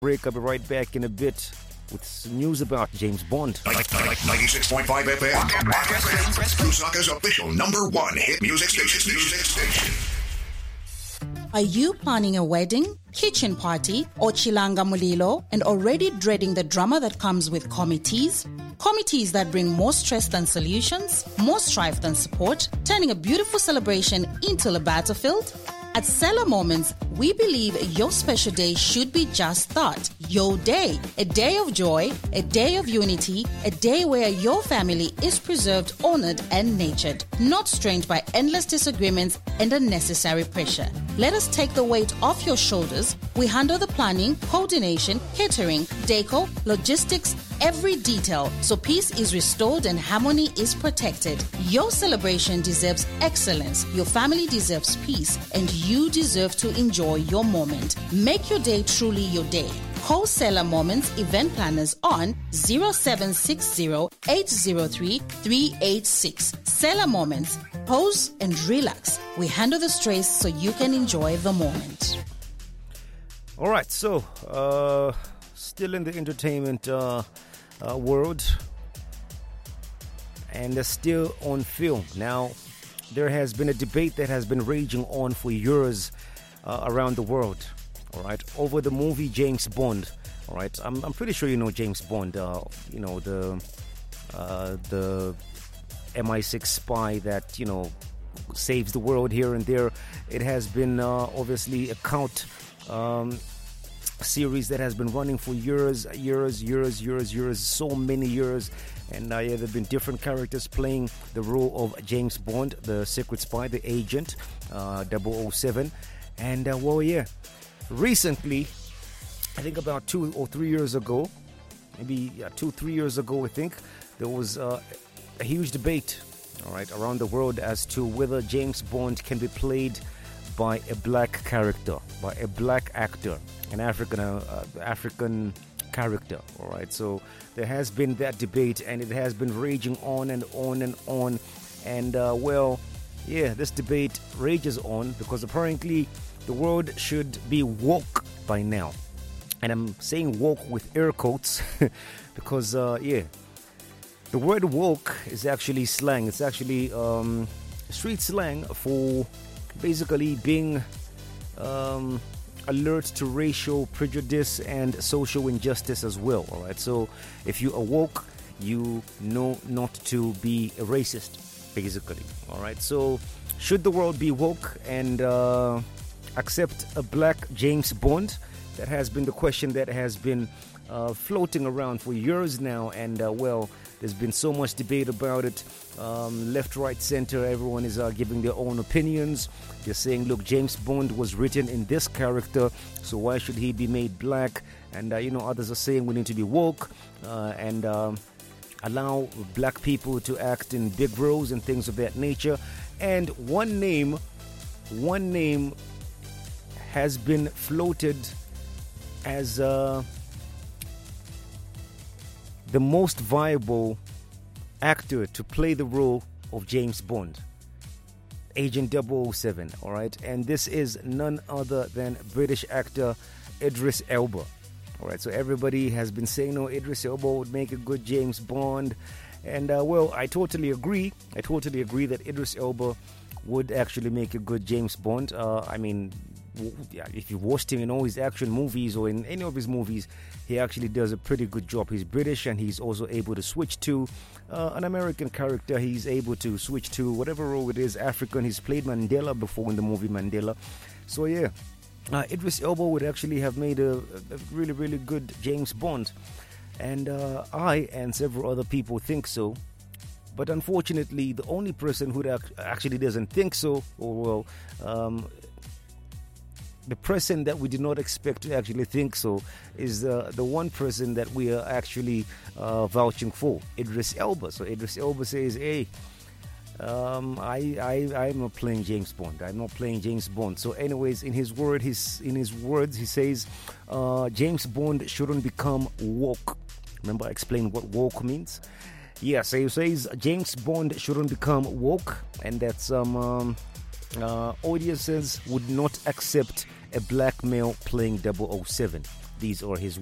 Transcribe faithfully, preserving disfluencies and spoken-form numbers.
Break. I'll be right back in a bit with some news about James Bond. ninety-six point five F M. Lusaka's official number one hit music station. Music station. Are you planning a wedding, kitchen party, or chilanga mulilo and already dreading the drama that comes with committees? Committees that bring more stress than solutions, more strife than support, turning a beautiful celebration into a battlefield? At Seller Moments, we believe your special day should be just that, your day. A day of joy, a day of unity, a day where your family is preserved, honored, and nurtured, not strained by endless disagreements and unnecessary pressure. Let us take the weight off your shoulders. We handle the planning, coordination, catering, deco, logistics, every detail, so peace is restored and harmony is protected. Your celebration deserves excellence, your family deserves peace, and you deserve to enjoy your moment. Make your day truly your day. Call Seller Moments event planners on zero seven six zero, eight zero three, three eight six. Seller Moments. Pose and relax. We handle the stress so you can enjoy the moment. All right, so uh, still in the entertainment uh, uh, world, and they're still on film. Now, there has been a debate that has been raging on for years uh, around the world, all right, over the movie James Bond. All right, I'm, I'm pretty sure you know James Bond, uh, you know, the uh, the M I six spy that, you know, saves the world here and there. It has been uh, obviously a cult um, series that has been running for years, years, years, years, years, so many years. And uh, yeah, there have been different characters playing the role of James Bond, the secret spy, the agent, uh, double oh seven. And uh, well, yeah, recently, I think about two or three years ago, maybe yeah, two, three years ago, I think, there was uh, a huge debate, all right, around the world as to whether James Bond can be played by a black character, by a black actor, an African uh, African character, all right. So there has been that debate, and it has been raging on and on and on. And uh, well, yeah, this debate rages on because apparently the world should be woke by now. And I'm saying woke with air quotes because, uh, yeah, the word woke is actually slang. It's actually um, street slang for basically being um, alert to racial prejudice and social injustice as well. All right. So if you are woke, you know not to be a racist, basically. All right. So should the world be woke and uh, accept a black James Bond? That has been the question that has been uh, floating around for years now. And uh, well, there's been so much debate about it. Um, left, right, center, everyone is uh, giving their own opinions. They're saying, look, James Bond was written in this character, so why should he be made black? And, uh, you know, others are saying we need to be woke uh, and um, allow black people to act in big roles and things of that nature. And one name, one name has been floated as uh, the most viable actor to play the role of James Bond, Agent double oh seven, all right? And this is none other than British actor Idris Elba, all right? So everybody has been saying, no, Idris Elba would make a good James Bond. And, uh, well, I totally agree. I totally agree that Idris Elba would actually make a good James Bond. Uh, I mean, if you watched him in all his action movies or in any of his movies, he actually does a pretty good job. He's British, and he's also able to switch to uh, an American character. He's able to switch to whatever role it is, African. He's played Mandela before in the movie Mandela. So yeah, uh, Idris Elba would actually have made a, a really, really good James Bond. And uh, I and several other people think so. But unfortunately, the only person who actually doesn't think so, or well, um, the person that we did not expect to actually think so, is uh, the one person that we are actually uh, vouching for, Idris Elba. So Idris Elba says, hey, um, I, I, I'm not playing James Bond. I'm not playing James Bond. So anyways, in his word, his, in his words, he says, uh, James Bond shouldn't become woke. Remember I explained what woke means? Yeah, so he says James Bond shouldn't become woke, and that some um, uh, audiences would not accept a black male playing double oh seven. these are his